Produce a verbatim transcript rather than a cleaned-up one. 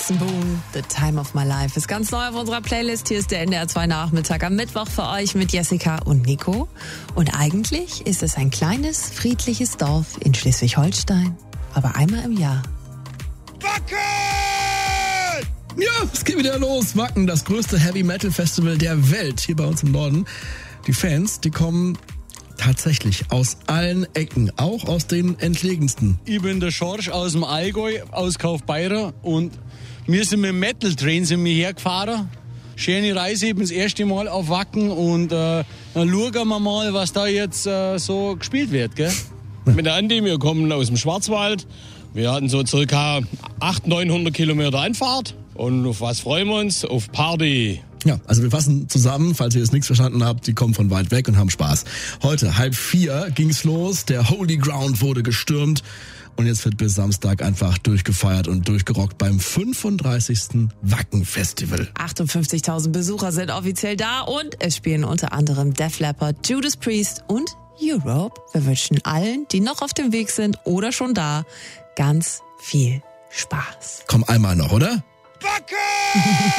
Jackson Boone, The Time of My Life, ist ganz neu auf unserer Playlist. Hier ist der N D R zwei Nachmittag am Mittwoch für euch mit Jessica und Nico. Und eigentlich ist es ein kleines, friedliches Dorf in Schleswig-Holstein, aber einmal im Jahr. Wacken! Ja, es geht wieder los. Wacken, das größte Heavy-Metal-Festival der Welt hier bei uns im Norden. Die Fans, die kommen tatsächlich aus allen Ecken, auch aus den entlegensten. Ich bin der Schorsch aus dem Allgäu, aus Kaufbeuren, und wir sind mit dem Metal Train sind wir hergefahren. Schöne Reise, eben das erste Mal auf Wacken, und äh, dann schauen wir mal, was da jetzt äh, so gespielt wird, gell? Mit der Andi, wir kommen aus dem Schwarzwald. Wir hatten so circa achthundert, neunhundert Kilometer Anfahrt. Und auf was freuen wir uns? Auf Party. Ja, also wir fassen zusammen, falls ihr jetzt nichts verstanden habt, die kommen von weit weg und haben Spaß. Heute, halb vier, ging's los, der Holy Ground wurde gestürmt und jetzt wird bis Samstag einfach durchgefeiert und durchgerockt beim fünfunddreißigsten Wacken-Festival. achtundfünfzigtausend Besucher sind offiziell da und es spielen unter anderem Def Leppard, Judas Priest und Europe. Wir wünschen allen, die noch auf dem Weg sind oder schon da, ganz viel Spaß. Komm einmal noch, oder? Wacken!